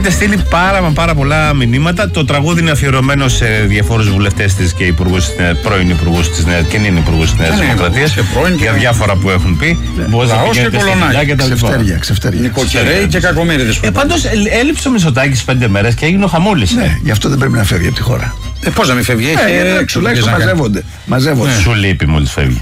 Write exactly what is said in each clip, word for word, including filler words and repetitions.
Έχετε στείλει πάρα μα πάρα πολλά μηνύματα. Το τραγούδι είναι αφιερωμένο σε διαφόρους βουλευτές της και υπουργούς, πρώην υπουργούς της Νέας και νυν υπουργούς της Νέας Δημοκρατίας για διάφορα που έχουν πει. Λαός και Κολονάκι. Ξεφτέρια, ξεφτέρια. Νοικοκυρέοι και κακομοίριδες. Ε, πάντως έλειψε ο Μητσοτάκης πέντε μέρες και έγινε ο χαμούλης. Ναι, γι' αυτό δεν πρέπει να φεύγει από τη χώρα. Ε, πώς να μην φεύγει, έχει τουλάχιστον μαζεύονται. Μαζεύονται. Σου λείπει μόλις φεύγει.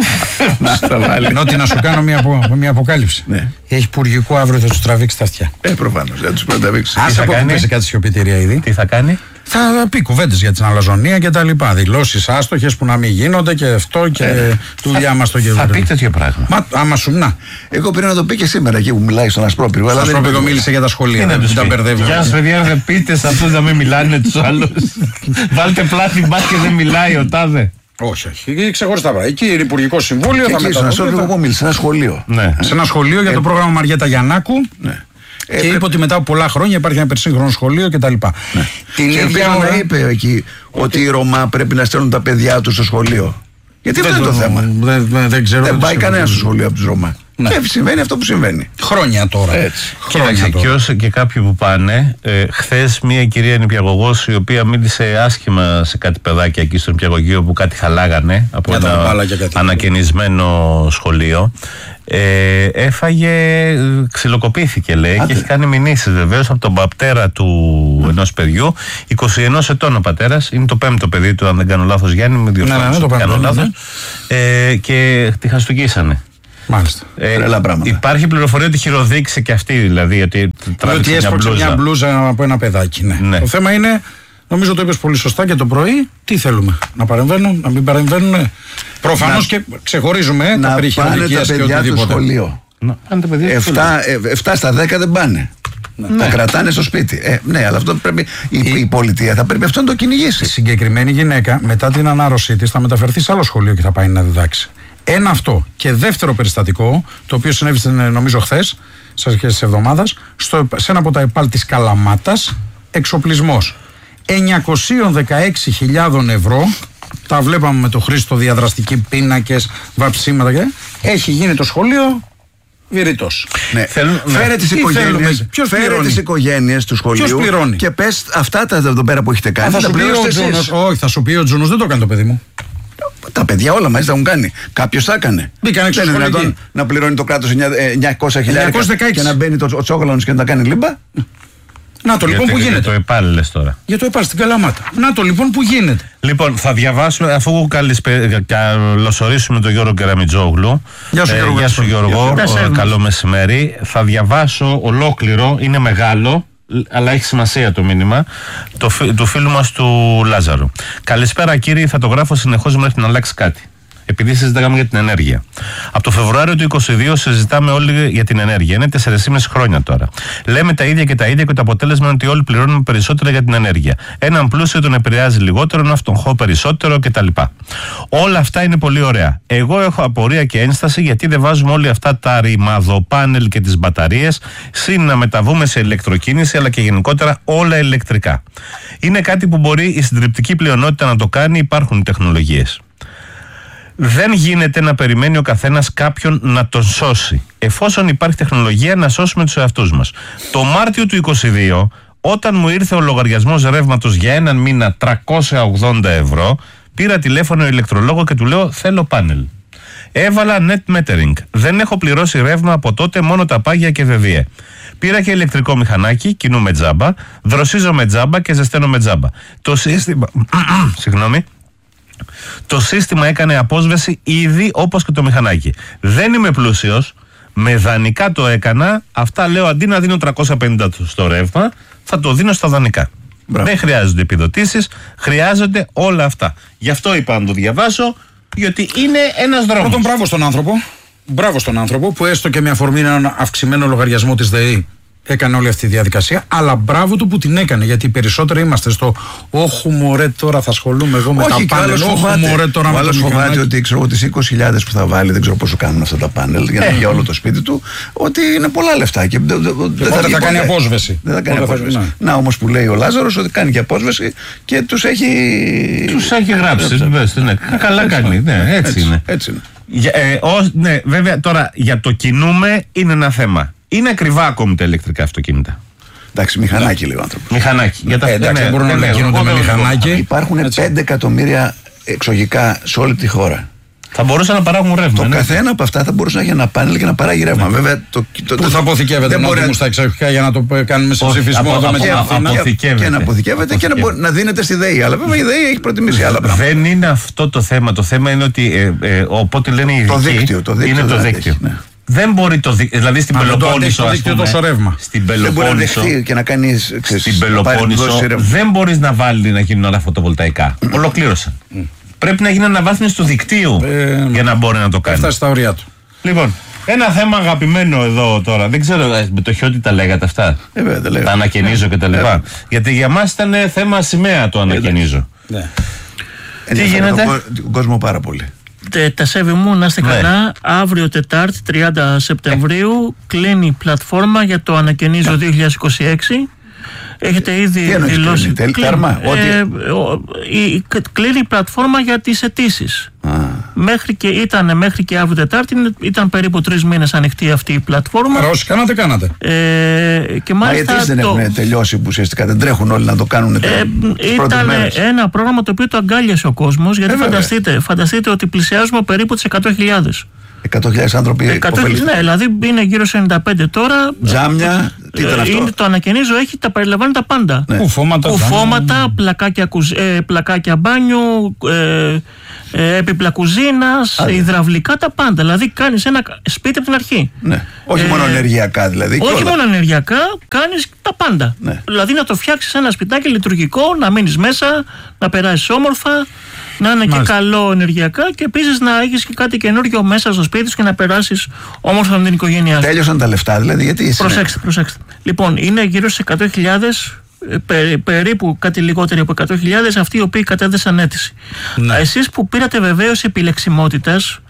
Νότι να σου κάνω μια αποκάλυψη. Έχει υπουργικό αύριο, θα του τραβήξει τα αυτιά. Ε, προφανώς, δεν τους πρέπει να τραβήξει. Άσε από πει σε κάτι σιωπητήρια ήδη. Τι θα κάνει? Θα πει κουβέντες για την αλαζονία και τα λοιπά. Δηλώσεις άστοχες που να μην γίνονται και αυτό και ε, δουλειά μας το γεγονός. Θα πει τέτοιο πράγμα. Μα άμα σου να. Εγώ πρέπει να το πει και σήμερα εκεί που μιλάει στον Ασπρόπυργο. Στον Ασπρόπυργο μίλησε για τα σχολεία. Δεν τα μπερδεύει. Γεια σας, παιδιά, δεν πείτε σε αυτούς να μην μιλάνε τους άλλους. Βάλτε πλάτη μπας και δεν μιλάει ο τάδε. Όχι, όχι. Ξεχωριστά πράγματα. Εκεί είναι Υπουργικό Συμβούλιο. Και εκεί στον Ασπρόπυργο που μίλησε, σε ένα σχολείο. Σε ένα σχολείο για το πρόγραμμα Μαριέτα Γιαννάκου. Και ε, είπε ότι μετά από πολλά χρόνια υπάρχει ένα περσύγχρονο σχολείο κτλ. Ναι. Την και ίδια ώρα είπε εκεί ότι, ότι οι Ρωμά πρέπει να στέλνουν τα παιδιά τους στο σχολείο. Γιατί αυτό είναι το θέμα. Δεν, δεν, δεν, ξέρω δεν πάει κανένα στο σχολείο από τους Ρωμά. Ναι. Και συμβαίνει αυτό που συμβαίνει. Χρόνια τώρα. Έτσι. Κοίταξε, και όσο και κάποιοι που πάνε, ε, χθες μία κυρία νηπιαγωγός η οποία μίλησε άσχημα σε κάτι παιδάκια εκεί στο νηπιαγωγείο που κάτι χαλάγανε από για ένα ανακαινισμένο σχολείο. Ε, έφαγε, ξυλοκοπήθηκε λέει. Άντε. Και έχει κάνει μηνύσεις βεβαίως από τον πατέρα του mm. ενός παιδιού. είκοσι ένα ετών ο πατέρας, είναι το πέμπτο παιδί του, αν δεν κάνω λάθος, Γιάννη, με διορθώνεις, ναι, ναι, αν το κάνω λάθος. Ναι. Ε, και τη χαστούκίσανε. Μάλιστα. Ε, υπάρχει πληροφορία ότι χειροδίκησε και αυτή, δηλαδή. Ότι ότι έσπρωξε μια μπλούζα από ένα παιδάκι. Ναι. Ναι. Το θέμα είναι, νομίζω το είπες πολύ σωστά και το πρωί, τι θέλουμε, να παρεμβαίνουν, να μην παρεμβαίνουν. Προφανώς και ξεχωρίζουμε να τα περί χειροδικίας και οτιδήποτε. Σχολείο. Να πάνε τα παιδιά στο σχολείο. εφτά στα δέκα δεν πάνε. Ναι. Τα κρατάνε στο σπίτι. Ε, ναι, αλλά αυτό πρέπει. Η, η... η πολιτεία θα πρέπει αυτό να το κυνηγήσει. Η συγκεκριμένη γυναίκα μετά την ανάρρωσή της θα μεταφερθεί σε άλλο σχολείο και θα πάει να διδάξει. Ένα αυτό. Και δεύτερο περιστατικό, το οποίο συνέβη νομίζω χθες, στις αρχές της εβδομάδας, στο, σε ένα από τα ΕΠΑΛ της Καλαμάτας, εξοπλισμός. εννιακόσιες δεκαέξι χιλιάδες ευρώ, τα βλέπαμε με το Χρήστο, διαδραστικοί πίνακες, βαψίματα και έχει γίνει το σχολείο βηρητός. Ναι. Θέλουν, φέρε ναι. τις οικογένειες, φέρε τις οικογένειες του σχολείου και πες αυτά τα εδώ πέρα που έχετε κάνει. Α, θα σου πει ο Τζούνος, όχι, θα σου πει ο Τζούνος, δεν το κάνει το παιδί μου. Τα παιδιά όλα μαζί τα έχουν κάνει. Κάποιος τα έκανε. Μπήκαν έξω δεν είναι δυνατόν να πληρώνει το κράτος εννιακόσια χιλιάδες και να μπαίνει το Τσόγλανος και να τα κάνει λίμπα. Να το λοιπόν που γίνεται. Για το ΕΠΑΛ λες τώρα. Για το ΕΠΑΛ στην Καλαμάτα. Να το λοιπόν που γίνεται. Λοιπόν, θα διαβάσουμε, αφού καλωσορίσουμε τον Γιώργο Κεραμιτζόγλου. Γεια σου, Γιώργο. Ε, γεια σου, Γιώργο. Ε, καλό μεσημέρι. Θα διαβάσω ολόκληρο, είναι μεγάλο, αλλά έχει σημασία το μήνυμα, το, του φίλου μας του Λάζαρου. Καλησπέρα κύριε, θα το γράφω συνεχώς μέχρι να αλλάξει κάτι. Επειδή συζητάγαμε για την ενέργεια. Από το Φεβρουάριο του είκοσι δύο συζητάμε όλοι για την ενέργεια. Είναι τέσσερα και μισό χρόνια τώρα. Λέμε τα ίδια και τα ίδια και το αποτέλεσμα είναι ότι όλοι πληρώνουμε περισσότερα για την ενέργεια. Έναν πλούσιο τον επηρεάζει λιγότερο, έναν φτωχό περισσότερο κτλ. Όλα αυτά είναι πολύ ωραία. Εγώ έχω απορία και ένσταση γιατί δεν βάζουμε όλοι αυτά τα ρημαδοπάνελ και τις μπαταρίες, συν να μεταβούμε σε ηλεκτροκίνηση αλλά και γενικότερα όλα ηλεκτρικά. Είναι κάτι που μπορεί η συντριπτική πλειονότητα να το κάνει, υπάρχουν τεχνολογίες. Δεν γίνεται να περιμένει ο καθένας κάποιον να τον σώσει. Εφόσον υπάρχει τεχνολογία, να σώσουμε τους εαυτούς μας. Το Μάρτιο του είκοσι δύο, όταν μου ήρθε ο λογαριασμός ρεύματος για έναν μήνα τριακόσια ογδόντα ευρώ, πήρα τηλέφωνο ηλεκτρολόγο και του λέω: θέλω πάνελ. Έβαλα net metering. Δεν έχω πληρώσει ρεύμα από τότε, μόνο τα πάγια και βεβιέ. Πήρα και ηλεκτρικό μηχανάκι, κινούμε τζάμπα, δροσίζω με τζάμπα και ζεσταίνω με τζάμπα. Το σύστημα. Συγγνώμη. Το σύστημα έκανε απόσβεση ήδη όπως και το μηχανάκι. Δεν είμαι πλούσιος, με δανεικά το έκανα. Αυτά λέω, αντί να δίνω τριακόσια πενήντα στο ρεύμα, θα το δίνω στα δανεικά. Μπράβο. Δεν χρειάζονται επιδοτήσεις, χρειάζονται όλα αυτά. Γι' αυτό είπα να το διαβάσω, γιατί είναι ένας δρόμος. Πρώτον, μπράβο στον άνθρωπο. Μπράβο στον άνθρωπο που έστω και με αφορμή έναν αυξημένο λογαριασμό της ΔΕΗ έκανε όλη αυτή τη διαδικασία, αλλά μπράβο του που την έκανε. Γιατί οι περισσότεροι είμαστε στο όχου μωρέ, τώρα θα ασχολούμαι εγώ με όχι, τα πάνελ. Όχι, μωρέ, τώρα με το φοβάται ότι ξέρω τις είκοσι χιλιάδες που θα βάλει, δεν ξέρω πόσο κάνουν αυτά τα πάνελ για, ε. για όλο το σπίτι του, ότι είναι πολλά λεφτά. Και δεν θα, θα, θα κάνει απόσβεση. Δεν θα κάνει απόσβεση. Θα... Να όμως που λέει ο Λάζαρος ότι κάνει και απόσβεση και τους έχει. Τους έχει γράψει. Ναι. Καλά κάνει. Ναι, έτσι είναι. Ε, ως, ναι, βέβαια τώρα για το κινούμε είναι ένα θέμα. Είναι ακριβά ακόμη τα ηλεκτρικά αυτοκίνητα. Εντάξει, μηχανάκι λέει ο άνθρωπος. Μηχανάκι. Για τα ε, εντάξει, δεν μπορούν να γίνονται με μηχανάκι. Υπάρχουν πέντε εκατομμύρια εξωγικά σε όλη τη χώρα. Θα μπορούσαν να παράγουν ρεύμα. Το ναι. καθένα από αυτά θα μπορούσε να έχει ένα πάνελ και να παράγει ρεύμα. Ναι. Βέβαια, το, το, Πού θα αποθηκεύεται μόνο να... στα εξωγικά για να το κάνουμε σε ψηφισμό εδώ με την Αθήνα. Και να αποθηκεύεται και να, να δίνεται στη ΔΕΗ. Αλλά βέβαια η ΔΕΗ έχει προτιμήσει άλλα πράγματα. Δεν είναι αυτό το θέμα. Το θέμα είναι ότι ε, ε, οπότε λένε οι ειδικοί. Το δίκτυο, το δίκτυο είναι το δίκτυο. Ναι. Δεν μπορεί το δίκτυο. Δηλαδή στην Πελοπόννησο. Στην Πελοπόννησο. Και να κάνει. Στην Πελοπόννησο δεν μπορεί να βάλει να γίνουν όλα φωτοβολταϊκά. Ολοκλήρωσαν. Πρέπει να γίνει αναβάθμιση του δικτύου ε, για να μπορεί να το κάνει. Έφτασε στα ωριά του. Λοιπόν, ένα θέμα αγαπημένο εδώ τώρα. Δεν ξέρω, με το χιότι τα λέγατε αυτά. Ε, βέβαια, τα, τα ανακαινίζω κτλ. Ε, Γιατί για μας ήταν θέμα σημαία το ανακαινίζω. Ε, ναι. Τι γίνεται? Τον κόσμο πάρα πολύ. Τα σέβη μου, να είστε καλά. Ναι. Αύριο Τετάρτη, τριάντα Σεπτεμβρίου, ε. κλείνει η πλατφόρμα για το ανακαινίζω δύο χιλιάδες είκοσι έξι. Έχετε ήδη δηλώσει. Κλείνει, τέρμα, ε, ότι... ε, η, κλείνει η πλατφόρμα για τις αιτήσεις. Μέχρι και, ήταν μέχρι και αύριο Τετάρτη, ήταν περίπου τρεις μήνες ανοιχτή αυτή η πλατφόρμα. Άρα όσοι κάνατε, κάνατε. Ε, και μάλιστα. Μα γιατί δεν το... έχουν τελειώσει που ουσιαστικά δεν τρέχουν όλοι να το κάνουν. Ε, ήταν ένα πρόγραμμα το οποίο το αγκάλιασε ο κόσμος. Γιατί ε, φανταστείτε, φανταστείτε ότι πλησιάζουμε περίπου τις εκατό χιλιάδες. εκατό χιλιάδες άνθρωποι. εκατό, ναι, δηλαδή είναι γύρω σε ενενήντα πέντε τώρα. Τζάμια, τι ήταν αυτό? Είναι, το ανακαινίζω, έχει, τα περιλαμβάνει τα πάντα. Ναι. Κουφώματα, Κουφώματα πλακάκια, κουζ, ε, πλακάκια μπάνιου, ε, ε, έπιπλα κουζίνας, υδραυλικά, τα πάντα. Δηλαδή κάνεις ένα σπίτι από την αρχή. Ναι. Όχι ε, μόνο ενεργειακά δηλαδή. Όχι μόνο ενεργειακά, κάνεις τα πάντα. Ναι. Δηλαδή να το φτιάξεις ένα σπιτάκι λειτουργικό, να μείνεις μέσα, να περάσεις όμορφα. Να είναι Μάλιστα. και καλό ενεργειακά και επίσης να έχεις και κάτι καινούργιο μέσα στο σπίτι σου και να περάσεις όμορφα με την οικογένειά σου. Τέλειωσαν τα λεφτά, δηλαδή, γιατί. Προσέξτε, προσέξτε. Λοιπόν, είναι γύρω στις εκατό χιλιάδες, περί, περίπου κάτι λιγότερο από εκατό χιλιάδες αυτοί οι οποίοι κατέθεσαν αίτηση. Ναι. Εσείς που πήρατε βεβαίως επιλεξιμότητας,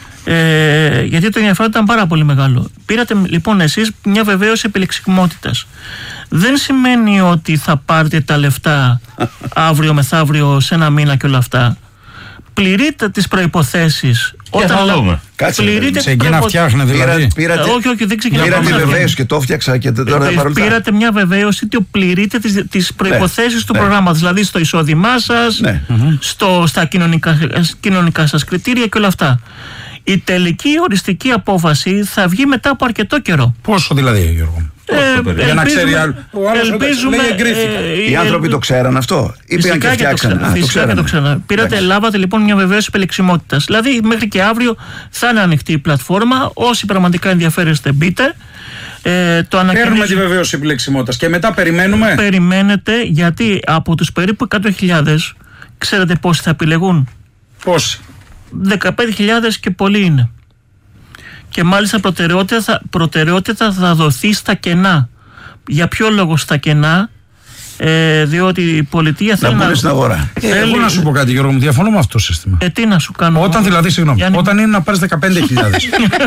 ε, γιατί το ενδιαφέρον ήταν πάρα πολύ μεγάλο. Πήρατε λοιπόν εσείς μια βεβαίως επιλεξιμότητας. Δεν σημαίνει ότι θα πάρετε τα λεφτά αύριο μεθαύριο σε ένα μήνα και όλα αυτά. Πληρείτε τις προϋποθέσεις. Και θα δούμε. Κάτσε, πληρείτε σε εκείνα φτιάχνετε δηλαδή. Πήρατε, όχι, όχι, δεν ξεκινάμε. Πήρατε βεβαίωση και το φτιάξα και τώρα ε, παρόλα. Πήρατε μια βεβαίωση ότι πληρείτε τις, τις προϋποθέσεις ναι, του ναι. προγράμματος. Δηλαδή στο εισόδημά σας, ναι. στο, στα κοινωνικά, κοινωνικά σας κριτήρια και όλα αυτά. Η τελική οριστική απόφαση θα βγει μετά από αρκετό καιρό. Πόσο δηλαδή, Γιώργο? Ε, για να ξέρει άλλο. Ελπίζουμε. Ε, οι άνθρωποι το ξέραν αυτό ή πήγαν και φτιάξαν? Φυσικά και το ξέραν. Πήρατε, λάβατε λοιπόν μια βεβαίωση επιλεξιμότητας. Δηλαδή μέχρι και αύριο θα είναι ανοιχτή η πλατφόρμα. Όσοι πραγματικά ενδιαφέρεστε, μπείτε. Ε, το Παίρνουμε τη βεβαίωση επιλεξιμότητας και μετά περιμένουμε. Περιμένετε, γιατί από τους περίπου εκατό χιλιάδες, ξέρετε πόσοι θα επιλεγούν? Πόσοι? δεκαπέντε χιλιάδες και πολλοί είναι. Και μάλιστα προτεραιότητα θα, προτεραιότητα θα δοθεί στα κενά. Για ποιο λόγο στα κενά? Ε, διότι η πολιτεία θέλει να... στην αγορά. Ε, θέλει... Εγώ να σου πω κάτι, Γιώργο μου, διαφωνώ με αυτό το σύστημα. Ε, τι να σου κάνω? Όταν δηλαδή, συγγνώμη, Γιάννη... όταν είναι να πάρεις δεκαπέντε χιλιάδες.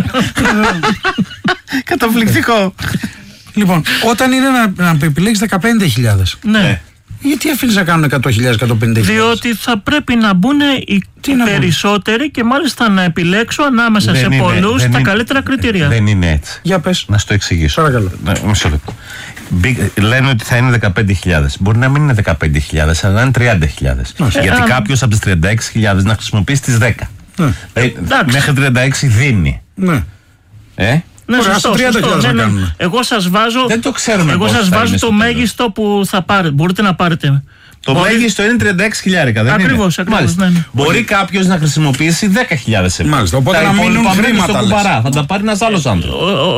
Καταπληκτικό. Λοιπόν, όταν είναι να, να επιλέξεις δεκαπέντε χιλιάδες. Ναι. Γιατί αφήνεις να κάνουν εκατό χιλιάδες, εκατόν πενήντα χιλιάδες? Διότι θα πρέπει να μπουν οι περισσότεροι και μάλιστα να επιλέξω ανάμεσα δεν σε πολλούς τα είναι, καλύτερα κριτήρια. Δεν είναι έτσι. Για πες. Να σου το εξηγήσω. Παρακαλώ. Μισό λεπτό. Λένε ότι θα είναι δεκαπέντε χιλιάδες. Μπορεί να μην είναι δεκαπέντε χιλιάδες, αλλά να είναι τριάντα χιλιάδες. Ε, Γιατί ε, κάποιος από τις τριάντα έξι χιλιάδες να χρησιμοποιήσει τις δέκα. Ναι. Ε, μέχρι τριάντα έξι δίνει. Ναι. Ε? Ναι, Ωραία, σωστό, σωστό. Ναι, ναι. Εγώ σας βάζω, δεν το ξέρουμε εγώ σας βάζω το μέγιστο που θα πάρετε. Μπορείτε να πάρετε. Το Μπορεί... μέγιστο είναι τριάντα έξι χιλιάρικα, δεν ακριβώς, είναι? Ακριβώς, ναι, ναι. Μπορεί κάποιος να χρησιμοποιήσει δέκα χιλιάδες ευρώ. Μάλιστα, οπότε τα να μείνουν χρήματα κουμπαρά, θα τα πάρει ένας άλλος άνθρωπος.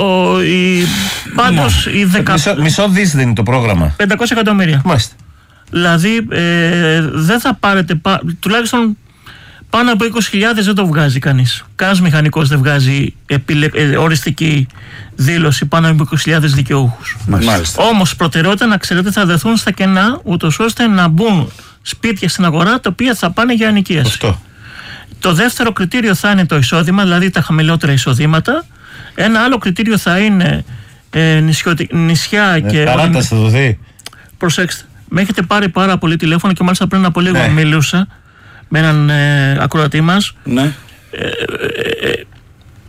Πάντως η δεκα... Μισό, μισό δις δεν είναι το πρόγραμμα. πεντακόσια εκατομμύρια. Μάλιστα. Δηλαδή ε, δεν θα πάρετε, πα... τουλάχιστον πάνω από είκοσι χιλιάδες δεν το βγάζει κανείς. Κανένας μηχανικός δεν βγάζει επιλε... ε, οριστική δήλωση πάνω από είκοσι χιλιάδες δικαιούχους. Όμως προτεραιότητα να ξέρετε θα δεθούν στα κενά, ούτως ώστε να μπουν σπίτια στην αγορά τα οποία θα πάνε για ενοικίαση. Αυτό. Το δεύτερο κριτήριο θα είναι το εισόδημα, δηλαδή τα χαμηλότερα εισοδήματα. Ένα άλλο κριτήριο θα είναι ε, νησιωτι... νησιά ε, και. Παράταση θα δοθεί. Προσέξτε. Με έχετε πάρει πάρα πολύ τηλέφωνο και μάλιστα πριν από λίγο ναι. μίλησα με έναν ε, ακροατή μας. Ναι. Ε, ε, ε,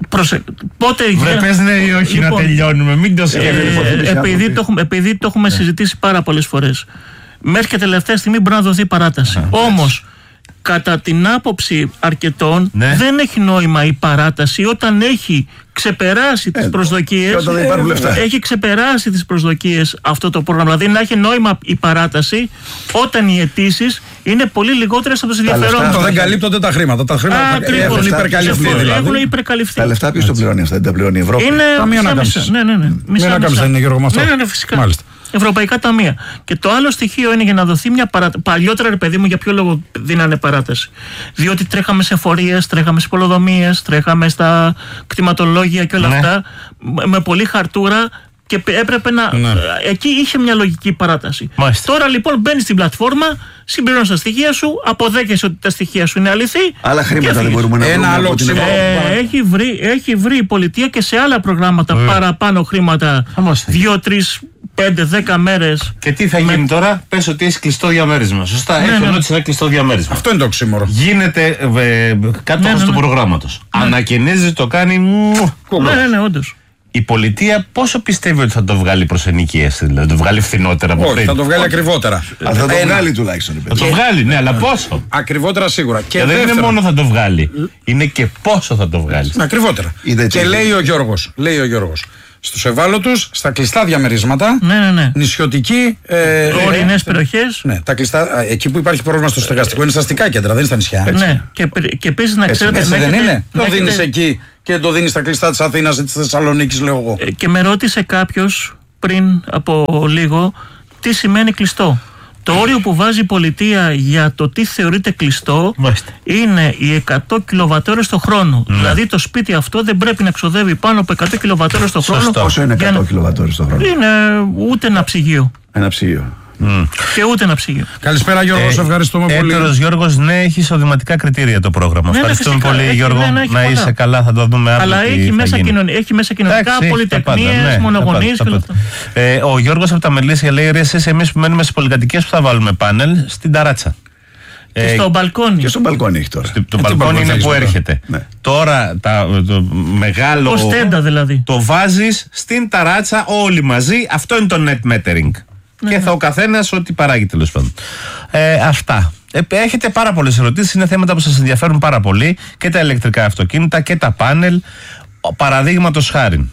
Προσε... Πότε Βρε πες ναι ή όχι, λοιπόν, να τελειώνουμε, μην το σκέφτεσαι. Ε, επειδή, το έχουμε, επειδή το έχουμε συζητήσει πάρα πολλές φορές, μέχρι και τελευταία στιγμή μπορεί να δοθεί παράταση. Όμως, κατά την άποψη αρκετών, ναι, δεν έχει νόημα η παράταση όταν έχει ξεπεράσει τις ε, προσδοκίες. Ε, έχει ξεπεράσει τις προσδοκίες αυτό το πρόγραμμα. Δηλαδή, να έχει νόημα η παράταση όταν οι αιτήσεις είναι πολύ λιγότερες από τους ενδιαφερόμενους. Δεν καλύπτονται τα χρήματα. Τα χρήματα έχουν υπερκαλυφθεί. Έχουν υπερκαλυφθεί. Τα λεφτά ποιος το πληρώνει αυτά, δεν τα πληρώνει η Ευρώπη. Είναι μισά-μισά. Ναι, ναι, ναι. Μισά-μισά δεν είναι, Γιώργο, με αυτό. Ναι, ναι, φυσικά. Μάλιστα. Ευρωπαϊκά ταμεία. Και το άλλο στοιχείο είναι για να δοθεί μια παράταση. Παλιότερα, ρε παιδί μου, για ποιο λόγο δίνανε παράταση? Διότι τρέχαμε σε εφορίες, τρέχαμε σε πολεοδομίες, τρέχαμε στα κτηματολόγια και όλα, ναι, αυτά, με πολλή χαρτούρα και έπρεπε να. Ναι. Εκεί είχε μια λογική παράταση. Μάλιστα. Τώρα λοιπόν μπαίνει στην πλατφόρμα, συμπληρώνεις τα στοιχεία σου, αποδέχεσαι ότι τα στοιχεία σου είναι αληθή. Άλλα χρήματα δεν μπορούμε να βρούμε. Ένα άλλο ξύμα. Ε, έχει, βρει, έχει βρει η πολιτεία και σε άλλα προγράμματα ε. παραπάνω χρήματα. Δύο, τρεις, πέντε, δέκα μέρες. Και τι θα γίνει με... τώρα? Πες ότι έχει κλειστό διαμέρισμα. Σωστά, ναι, έχει ναι, ναι. ένα κλειστό διαμέρισμα. Αυτό είναι το οξύμορο. Γίνεται ε, κάτω ναι, ναι, ναι. του προγράμματος. Ναι. Ανακαινίζει, το κάνει. Ναι, ναι, ναι, όντως. Η πολιτεία πόσο πιστεύει ότι θα το βγάλει προς ενοικίες, δηλαδή θα το βγάλει φθηνότερα από πριν? Όχι, θα το βγάλει ακριβότερα. Αλλά θα το βγάλει τουλάχιστον. Θα το βγάλει, ναι, αλλά πόσο? Ακριβότερα σίγουρα. Και, και δεν είναι μόνο θα το βγάλει, είναι και πόσο θα το βγάλει. Ακριβότερα. Και λέει ο Γιώργος, λέει ο Γιώργος, στους ευάλωτους, στα κλειστά διαμερίσματα, ναι, ναι, ναι. νησιωτική. Ε, ορεινές περιοχές. Ναι, τα κλειστά, εκεί που υπάρχει πρόβλημα στο στεγαστικό είναι στα αστικά κέντρα, δεν είναι στα νησιά. Έτσι. Ναι, και, και επίσης να ξέρετε. Έτσι, δεν είναι. Το δίνεις εκεί και το δίνεις στα κλειστά της Αθήνας ή της Θεσσαλονίκης, λέω εγώ. Ε, και με ρώτησε κάποιος πριν από λίγο τι σημαίνει κλειστό. Το όριο που βάζει η πολιτεία για το τι θεωρείται κλειστό Μάλιστα. είναι οι εκατό κιλοβατόρες το χρόνο. Ναι. Δηλαδή το σπίτι αυτό δεν πρέπει να εξοδεύει πάνω από εκατό κιλοβατόρες το χρόνο. Πόσο είναι εκατό κιλοβατόρες το χρόνο? Είναι ούτε ένα ψυγείο. Ένα ψυγείο. Mm. Και ούτε ένα ψυγείο. Καλησπέρα Γιώργο, ε, σε ευχαριστούμε πολύ. Έτερος Γιώργος, ναι, έχει εισοδηματικά κριτήρια το πρόγραμμα. Ναι, ευχαριστούμε ναι, πολύ, έχει, Γιώργο. Ναι, ναι, να είσαι πολλά. Καλά, θα το δούμε αύριο. Αλλά έχει μέσα, κοινων, έχει μέσα κοινωνικά, πολυτεχνίες, ναι, μονογονείς και όλα αυτά. Ε, ο Γιώργος από τα Μελίσια λέει: ρε, εσείς, εμείς που μένουμε στις πολυκατοικίες που θα βάλουμε πάνελ στην ταράτσα. Και ε, στο μπαλκόνι. Και στο μπαλκόνι έχει τώρα. Το μπαλκόνι είναι που έρχεται. Ναι. Τώρα τα, το μεγάλο. Το στέντα δηλαδή. Το βάζεις στην ταράτσα όλοι μαζί. Αυτό είναι το net metering. Ναι, και θα ο καθένας ό,τι παράγει, τέλος πάντων. Ε, αυτά. Ε, έχετε πάρα πολλές ερωτήσεις. Είναι θέματα που σας ενδιαφέρουν πάρα πολύ. Και τα ηλεκτρικά αυτοκίνητα και τα πάνελ. Παραδείγματος χάριν.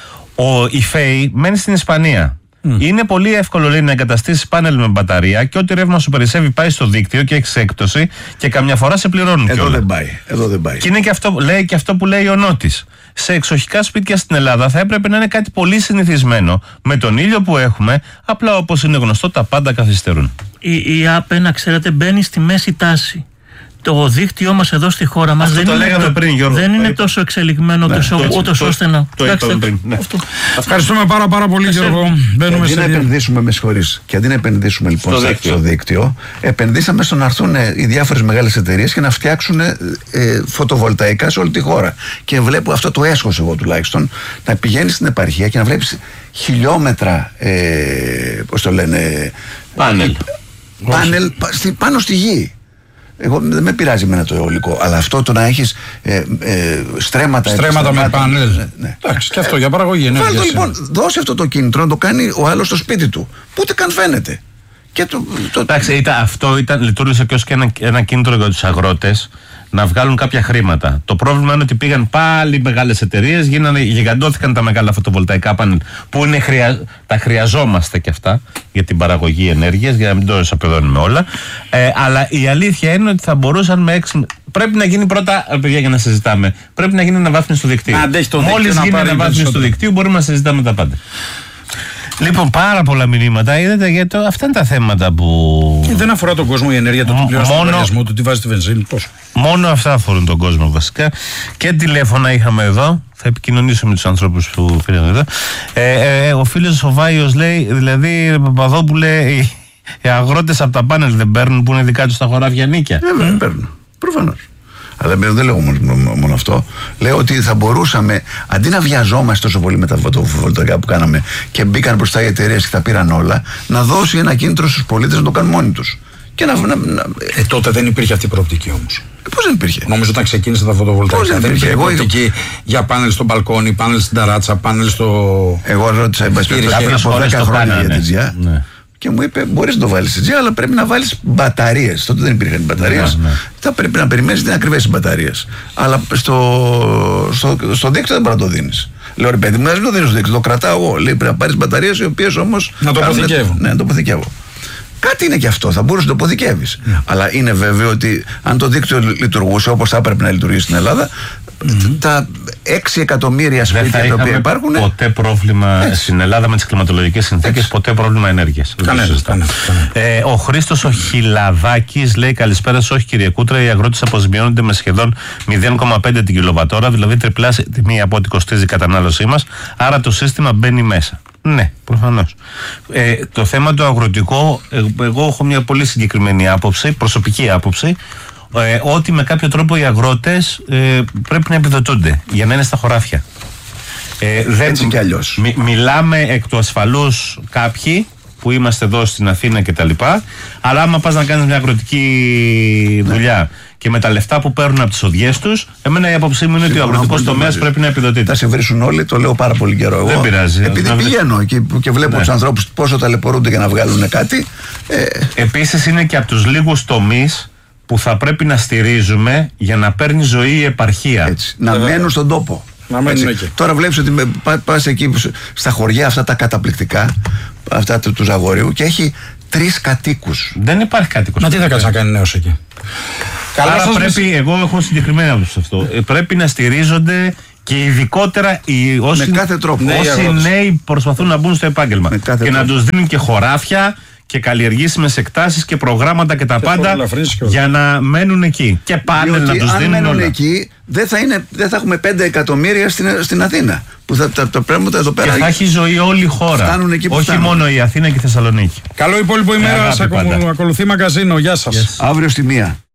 Ο ΙΦΕΙ μένει στην Ισπανία. Mm. Είναι πολύ εύκολο, λέει, να εγκαταστήσεις πάνελ με μπαταρία και ό,τι ρεύμα σου περισσεύει πάει στο δίκτυο και έχεις έκπτωση και καμιά φορά σε πληρώνουν. Εδώ δεν πάει. Εδώ δεν πάει. Και είναι και αυτό, λέει, και αυτό που λέει ο Νότης. Σε εξοχικά σπίτια στην Ελλάδα θα έπρεπε να είναι κάτι πολύ συνηθισμένο. Με τον ήλιο που έχουμε, απλά όπως είναι γνωστό, τα πάντα καθυστερούν. Η, η ΑΠΕ, να ξέρετε, μπαίνει στη μέση τάση. Το δίκτυό μας εδώ στη χώρα μας δεν, το είναι, το, πριν, Γιώργο, δεν είναι τόσο εξελιγμένο, ναι, τόσο, το, ούτως το, ώστε να. Το είπαμε πριν. Ναι. Ευχαριστούμε πάρα, πάρα πολύ, Γιώργο. Και αντί να επενδύσουμε, με συγχωρείς, και αντί να επενδύσουμε λοιπόν στο δίκτυο, στο δίκτυο επενδύσαμε στο να έρθουν οι διάφορες μεγάλες εταιρείες και να φτιάξουν ε, φωτοβολταϊκά σε όλη τη χώρα. Και βλέπω αυτό το έσχος εγώ τουλάχιστον, να πηγαίνεις στην επαρχία και να βλέπεις χιλιόμετρα, ε, πώς το λένε, πάνελ. Πάνελ πάνω στη γη. Εγώ δεν με πειράζει εμένα το αιωλικό, αλλά αυτό το να έχεις ε, ε, στρέμματα. Στρέμματα με πάνελ. Ναι, ναι. Εντάξει, και αυτό για παραγωγή ενέργειας. Βάλτε λοιπόν, δώσε αυτό το κίνητρο να το κάνει ο άλλος στο σπίτι του. Που ούτε καν φαίνεται. Και το, το... Εντάξει, ήταν, αυτό ήταν, λειτουργήσε και ως και ένα, ένα κίνητρο για τους αγρότες να βγάλουν κάποια χρήματα. Το πρόβλημα είναι ότι πήγαν πάλι μεγάλες εταιρείες, γίνανε, γιγαντώθηκαν τα μεγάλα φωτοβολταϊκά πάνελ που είναι χρεια, τα χρειαζόμαστε και αυτά για την παραγωγή ενέργειας, για να μην το εισαπεδώνουμε όλα. Ε, αλλά η αλήθεια είναι ότι θα μπορούσαν με έξι. Πρέπει να γίνει πρώτα, παιδιά, για να συζητάμε. Πρέπει να γίνει αναβάθμιση του δικτύου. Μόλις γίνει αναβάθμιση του δικτύου, μπορούμε να συζητάμε τα πάντα. Λοιπόν, πάρα πολλά μηνύματα. Είδατε, γιατί αυτά είναι τα θέματα που. Και δεν αφορά τον κόσμο η ενέργεια, το τι πληρώνει στον λογαριασμό του, τι βάζει τη βενζίνη, πώς. Μόνο αυτά αφορούν τον κόσμο βασικά. Και τηλέφωνα είχαμε εδώ. Θα επικοινωνήσω με τους ανθρώπους που πήραν εδώ. Ε, ε, ο φίλος ο Βάιος λέει, δηλαδή, Παπαδόπουλε, οι, οι αγρότες από τα πάνελ δεν παίρνουν που είναι δικά τους τα χωράφια νίκια. Ε, δεν παίρνουν. Προφανώς. Αλλά δεν λέω μόνο, μόνο αυτό. Λέω ότι θα μπορούσαμε, αντί να βιαζόμαστε τόσο πολύ με τα φωτοβολταϊκά που κάναμε και μπήκαν μπροστά οι εταιρείες και τα πήραν όλα, να δώσει ένα κίνητρο στους πολίτες να το κάνουν μόνοι τους. Και να, να, να... Ε, τότε δεν υπήρχε αυτή η προοπτική όμως. Πώς δεν υπήρχε? Νομίζω όταν ξεκίνησε τα φωτοβολταϊκά. Δεν, δεν υπήρχε. Εγώ προοπτική για πάνελ στο μπαλκόνι, πάνελ στην ταράτσα, πάνελ στο. Εγώ ρώτησα πριν από δέκα χρόνια για την τζι. Ναι. Και μου είπε: μπορείς να το βάλεις στην τζι, αλλά πρέπει να βάλεις μπαταρίες. Τότε δεν υπήρχαν μπαταρίες. Ναι, ναι. Θα πρέπει να περιμένεις την ακριβές μπαταρίες. Αλλά στο, στο, στο δίκτυο δεν μπορεί να το δίνεις. Λέω: ρε παιδί μου, δεν το δίνεις στο δίκτυο, το κρατάω εγώ. Λέει: πρέπει να πάρεις μπαταρίες οι οποίες όμως. Να το αποθηκεύω. Ναι, να το αποθηκεύω. Κάτι είναι και αυτό, θα μπορούσε να το αποθηκεύεις. Yeah. Αλλά είναι βέβαιο ότι αν το δίκτυο λειτουργούσε όπως θα έπρεπε να λειτουργήσει στην Ελλάδα, mm-hmm. τα έξι εκατομμύρια σπίτια τα οποία υπάρχουν. Ποτέ πρόβλημα έτσι. Στην Ελλάδα με τις κλιματολογικές συνθήκες, ποτέ πρόβλημα ενέργειας. Ε, ο Χρήστος ο Χιλαδάκης λέει: καλησπέρα σας, όχι κύριε Κούτρα, οι αγρότες αποζημιώνονται με σχεδόν μηδέν κόμμα πέντε την κιλοβατόρα, δηλαδή τριπλάσια τιμή από ό,τι κοστίζει η κατανάλωσή μας. Άρα το σύστημα μπαίνει μέσα. Ναι, προφανώς. Ε, το θέμα το αγροτικό, ε, εγώ έχω μια πολύ συγκεκριμένη άποψη, προσωπική άποψη, ε, ότι με κάποιο τρόπο οι αγρότες ε, πρέπει να επιδοτούνται για να είναι στα χωράφια. Ε, δεν, Έτσι κι αλλιώς. Μι, μιλάμε εκ του ασφαλούς κάποιοι που είμαστε εδώ στην Αθήνα κτλ. Αλλά άμα πας να κάνεις μια αγροτική δουλειά, ναι, και με τα λεφτά που παίρνουν από τις οδιές τους, εμένα η άποψή μου είναι ότι ο αγροτικός τομέας πρέπει να επιδοτείται. Θα σε βρίσουν όλοι, το λέω πάρα πολύ καιρό εγώ. Δεν πειράζει. Επειδή να πηγαίνω βρει... και, και βλέπω, ναι, τους ανθρώπους πόσο ταλαιπωρούνται για να βγάλουν κάτι. Ε... Επίσης είναι και από τους λίγους τομείς που θα πρέπει να στηρίζουμε για να παίρνει ζωή η επαρχία. Έτσι, να Βέβαια. μένουν στον τόπο. Να μένουν εκεί. Τώρα βλέπεις ότι πας εκεί στα χωριά αυτά τα καταπληκτικά, αυτά του Ζαγορείου, και έχει τρεις κατοίκους. Δεν υπάρχει κατοίκος. Μα τι θα κάτσει να κάνει νέος εκεί? Άρα πρέπει, μες... εγώ έχω συγκεκριμένη άποψη σε αυτό. Ε, πρέπει να στηρίζονται και ειδικότερα οι, όσοι, με κάθε τρόπο. όσοι νέοι, νέοι προσπαθούν να μπουν στο επάγγελμα. Και τρόπο. Να τους δίνουν και χωράφια και καλλιεργήσιμες εκτάσεις και προγράμματα και τα και πάντα για να μένουν εκεί. Και πάνελ να τους δίνουν όλα. Αν μένουν όλα. εκεί, δεν θα, είναι, δεν θα έχουμε πέντε εκατομμύρια στην, στην Αθήνα. Που θα τα, τα πράγματα εδώ πέρα. Και θα έχει ζωή όλη η χώρα. Εκεί που όχι φτάνουν. μόνο η Αθήνα και η Θεσσαλονίκη. Καλό υπόλοιπο ημέρα. Ακολουθεί μαγκαζίνο. Γεια σας. Yes. Αύριο στη μία.